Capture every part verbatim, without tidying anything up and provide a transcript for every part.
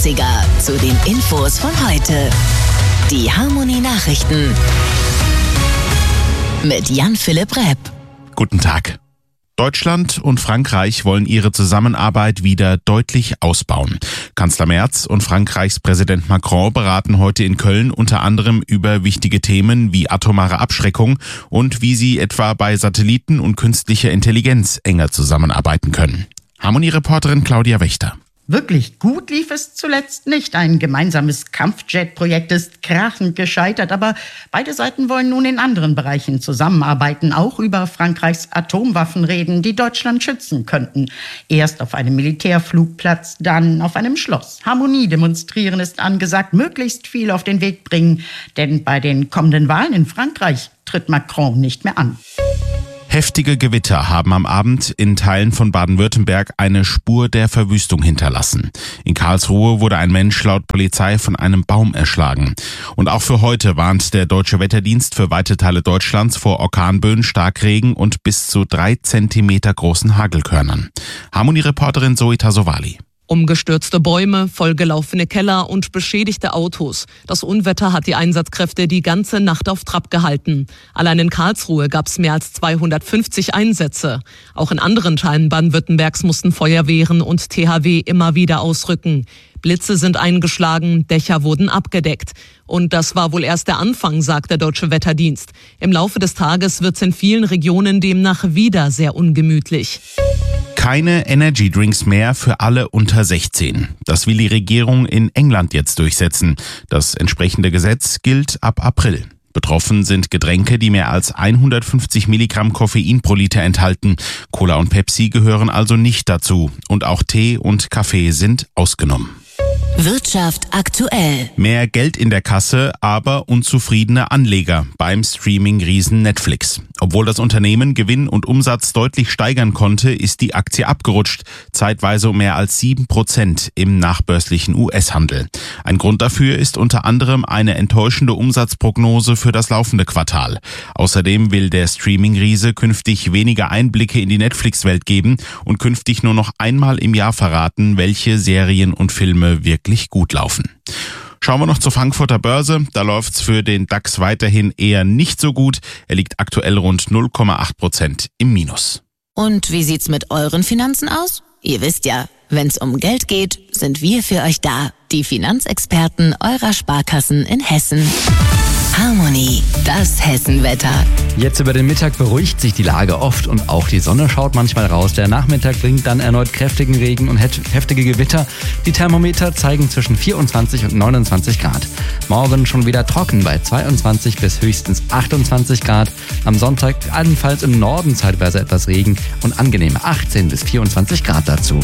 achtziger zu den Infos von heute. Die Harmony Nachrichten mit Jan-Philipp Repp. Guten Tag. Deutschland und Frankreich wollen ihre Zusammenarbeit wieder deutlich ausbauen. Kanzler Merz und Frankreichs Präsident Macron beraten heute in Köln unter anderem über wichtige Themen wie atomare Abschreckung und wie sie etwa bei Satelliten und künstlicher Intelligenz enger zusammenarbeiten können. Harmony-Reporterin Claudia Wächter. Wirklich gut lief es zuletzt nicht. Ein gemeinsames Kampfjet-Projekt ist krachend gescheitert, aber beide Seiten wollen nun in anderen Bereichen zusammenarbeiten, auch über Frankreichs Atomwaffen reden, die Deutschland schützen könnten. Erst auf einem Militärflugplatz, dann auf einem Schloss. Harmonie demonstrieren ist angesagt, möglichst viel auf den Weg bringen, denn bei den kommenden Wahlen in Frankreich tritt Macron nicht mehr an. Heftige Gewitter haben am Abend in Teilen von Baden-Württemberg eine Spur der Verwüstung hinterlassen. In Karlsruhe wurde ein Mensch laut Polizei von einem Baum erschlagen. Und auch für heute warnt der Deutsche Wetterdienst für weite Teile Deutschlands vor Orkanböen, Starkregen und bis zu drei Zentimeter großen Hagelkörnern. Harmony-Reporterin Zoe Tasovali. Umgestürzte Bäume, vollgelaufene Keller und beschädigte Autos. Das Unwetter hat die Einsatzkräfte die ganze Nacht auf Trab gehalten. Allein in Karlsruhe gab es mehr als zweihundertfünfzig Einsätze. Auch in anderen Teilen Baden-Württembergs mussten Feuerwehren und T H W immer wieder ausrücken. Blitze sind eingeschlagen, Dächer wurden abgedeckt. Und das war wohl erst der Anfang, sagt der Deutsche Wetterdienst. Im Laufe des Tages wird es in vielen Regionen demnach wieder sehr ungemütlich. Keine Energy Drinks mehr für alle unter sechzehn. Das will die Regierung in England jetzt durchsetzen. Das entsprechende Gesetz gilt ab April. Betroffen sind Getränke, die mehr als hundertfünfzig Milligramm Koffein pro Liter enthalten. Cola und Pepsi gehören also nicht dazu. Und auch Tee und Kaffee sind ausgenommen. Wirtschaft aktuell. Mehr Geld in der Kasse, aber unzufriedene Anleger beim Streaming-Riesen Netflix. Obwohl das Unternehmen Gewinn und Umsatz deutlich steigern konnte, ist die Aktie abgerutscht, zeitweise um mehr als sieben Prozent im nachbörslichen U S-Handel. Ein Grund dafür ist unter anderem eine enttäuschende Umsatzprognose für das laufende Quartal. Außerdem will der Streaming-Riese künftig weniger Einblicke in die Netflix-Welt geben und künftig nur noch einmal im Jahr verraten, welche Serien und Filme wirklich gut laufen. Schauen wir noch zur Frankfurter Börse. Da läuft's für den DAX weiterhin eher nicht so gut. Er liegt aktuell rund null Komma acht Prozent im Minus. Und wie sieht's mit euren Finanzen aus? Ihr wisst ja, wenn's um Geld geht, sind wir für euch da. Die Finanzexperten eurer Sparkassen in Hessen. Harmony, das Hessenwetter. Jetzt über den Mittag beruhigt sich die Lage oft und auch die Sonne schaut manchmal raus. Der Nachmittag bringt dann erneut kräftigen Regen und heftige Gewitter. Die Thermometer zeigen zwischen vierundzwanzig und neunundzwanzig Grad. Morgen schon wieder trocken bei zweiundzwanzig bis höchstens achtundzwanzig Grad. Am Sonntag allenfalls im Norden zeitweise etwas Regen und angenehme achtzehn bis vierundzwanzig Grad dazu.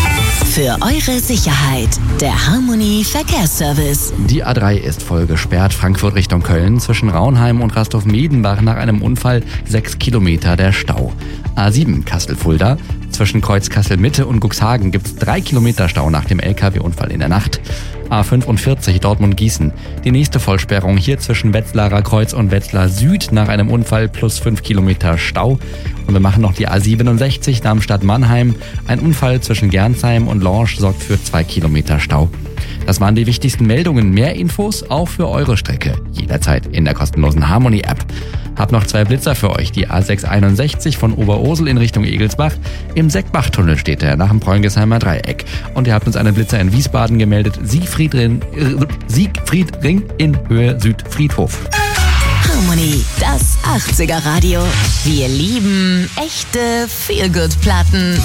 Für eure Sicherheit, der Harmony Verkehrsservice. Die A drei ist voll gesperrt, Frankfurt Richtung Köln, zwischen Raunheim und Rastorf-Miedenbach nach einem Unfall sechs Kilometer der Stau. A sieben Kassel-Fulda, zwischen Kreuz Kassel-Mitte und Cuxhagen gibt's drei Kilometer Stau nach dem L K W-Unfall in der Nacht. A fünfundvierzig Dortmund-Gießen, die nächste Vollsperrung hier zwischen Wetzlarer Kreuz und Wetzlar Süd nach einem Unfall plus fünf Kilometer Stau. Und wir machen noch die A siebenundsechzig Darmstadt-Mannheim. Ein Unfall zwischen Gernsheim und Lorsch sorgt für zwei Kilometer Stau. Das waren die wichtigsten Meldungen. Mehr Infos auch für eure Strecke. Jederzeit in der kostenlosen Harmony-App. Hab noch zwei Blitzer für euch. Die A sechshunderteinundsechzig von Oberursel in Richtung Egelsbach. Im Seckbach-Tunnel steht er nach dem Preungesheimer Dreieck. Und ihr habt uns einen Blitzer in Wiesbaden gemeldet. Siegfriedring, äh, Siegfriedring in Höhe Südfriedhof. Harmony, das achtziger Radio. Wir lieben echte Feel-Good-Platten.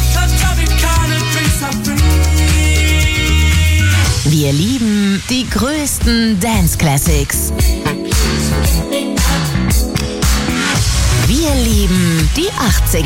Wir lieben die größten Dance-Classics. Wir lieben die achtziger.